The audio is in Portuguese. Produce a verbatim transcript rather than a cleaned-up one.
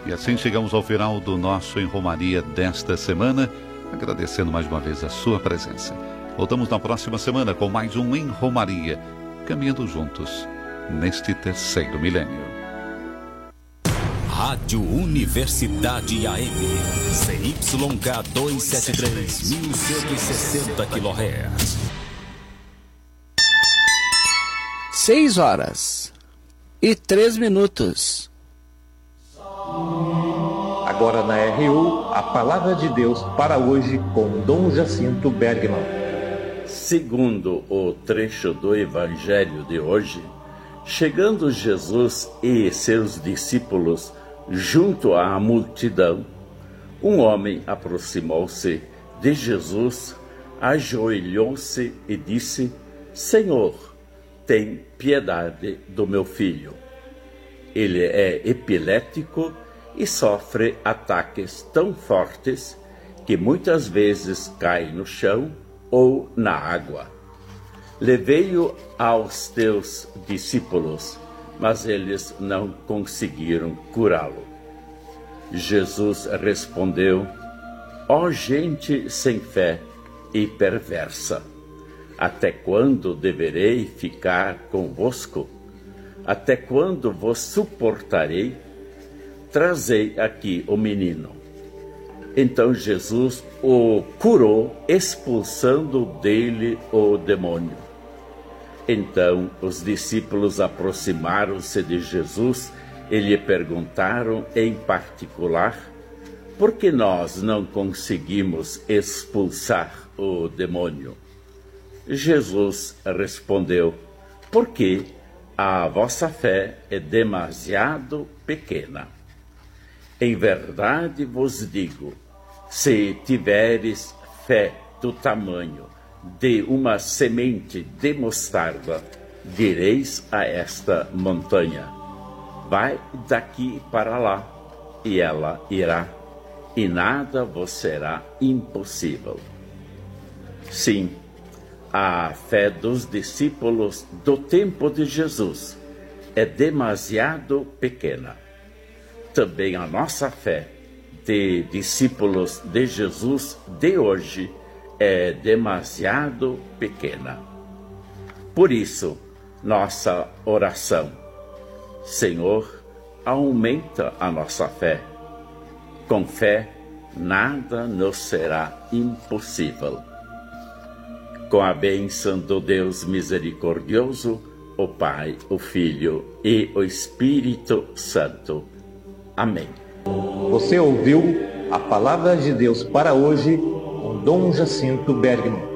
E assim chegamos ao final do nosso Em Romaria desta semana, agradecendo mais uma vez a sua presença. Voltamos na próxima semana com mais um Em Romaria, caminhando juntos neste terceiro milênio. Rádio Universidade A M, C Y K duzentos e setenta e três, mil cento e sessenta quilohertz. Seis horas e três minutos. Agora na R U, a Palavra de Deus para hoje com Dom Jacinto Bergman. Segundo o trecho do Evangelho de hoje, chegando Jesus e seus discípulos junto à multidão, um homem aproximou-se de Jesus, ajoelhou-se e disse: Senhor, tem piedade do meu filho. Ele é epilético e sofre ataques tão fortes que muitas vezes cai no chão ou na água. Levei-o aos teus discípulos, mas eles não conseguiram curá-lo. Jesus respondeu: Ó gente sem fé e perversa, até quando deverei ficar convosco? Até quando vos suportarei? Trazei aqui o menino. Então Jesus o curou, expulsando dele o demônio. Então os discípulos aproximaram-se de Jesus e lhe perguntaram em particular: por que nós não conseguimos expulsar o demônio? Jesus respondeu: porque a vossa fé é demasiado pequena. Em verdade vos digo, se tiveres fé do tamanho de uma semente de mostarda, direis a esta montanha: vai daqui para lá, e ela irá, e nada vos será impossível. Sim, a fé dos discípulos do tempo de Jesus é demasiado pequena. Também a nossa fé de discípulos de Jesus de hoje é demasiado pequena. Por isso, nossa oração: Senhor, aumenta a nossa fé. Com fé, nada nos será impossível. Com a bênção do Deus misericordioso, o Pai, o Filho e o Espírito Santo. Amém. Você ouviu a Palavra de Deus para hoje com Dom Jacinto Bergman.